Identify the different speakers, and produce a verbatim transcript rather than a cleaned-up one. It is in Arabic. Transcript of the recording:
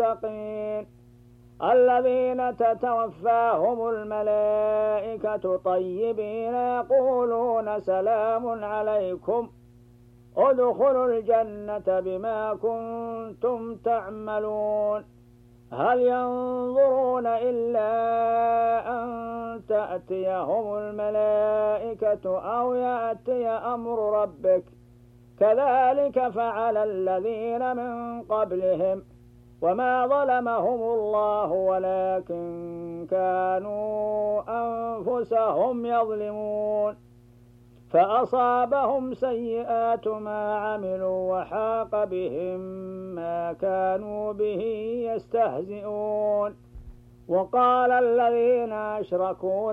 Speaker 1: المتقين الذين تتوفاهم الملائكة طيبين يقولون سلام عليكم ادخلوا الجنة بما كنتم تعملون هل ينظرون إلا أن تأتيهم الملائكة أو يأتي أمر ربك كذلك فعل الذين من قبلهم وما ظلمهم الله ولكن كانوا أنفسهم يظلمون فأصابهم سيئات ما عملوا وحاق بهم ما كانوا به يستهزئون وقال الذين أشركوا